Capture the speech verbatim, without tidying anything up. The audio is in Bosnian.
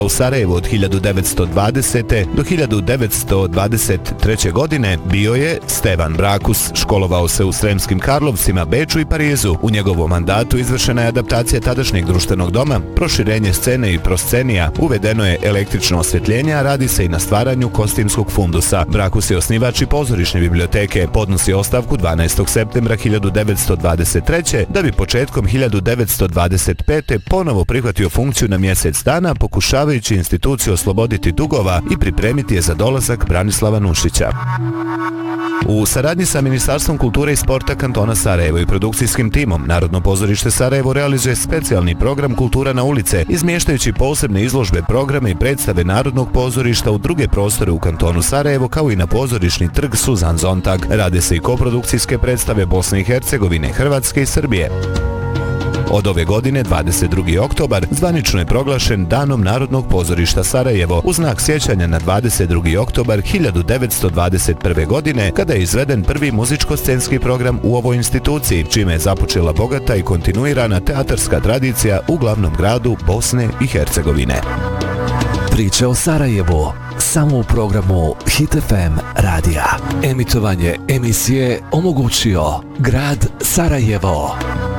U Sarajevu od hiljadu devetsto dvadesete. do hiljadu devetsto dvadeset treće. godine bio je Stevan Brakus. Školovao se u Sremskim Karlovcima, Beču i Parizu. U njegovom mandatu izvršena je adaptacija tadašnjeg društvenog doma, proširenje scene i proscenija, uvedeno je električno osvjetljenje, a radi se i na stvaranju kostimskog fundusa. Brakus je osnivač i pozorišne biblioteke. Podnosi ostavku dvanaestog septembra hiljadu devetsto dvadeset treće. da bi početkom hiljadu devetsto dvadeset pete. ponovo prihvatio funkciju na mjesec dana, pokušavajući instituciju osloboditi dugova i pripremiti je za dolazak Branislava Nušića. U saradnji sa Ministarstvom kulture i sporta kantona Sarajevo i produkcijskim timom, Narodno pozorište Sarajevo realizuje specijalni program Kultura na ulice, izmještajući posebne izložbe, programe i predstave Narodnog pozorišta u druge prostore u kantonu Sarajevo, kao i na pozorišni trg Suzan Zontag. Rade se i koprodukcijske predstave Bosne i Hercegovine, Hrvatske i Srbije. Od ove godine, dvadeset drugi oktobar, zvanično je proglašen Danom Narodnog pozorišta Sarajevo u znak sjećanja na dvadeset drugi oktobar hiljadu devetsto dvadeset prve. godine, kada je izveden prvi muzičko-scenski program u ovoj instituciji, čime je započela bogata i kontinuirana teatarska tradicija u glavnom gradu Bosne i Hercegovine. Priče o Sarajevu, samo u programu Hit F M radija. Emitovanje emisije omogućio grad Sarajevo.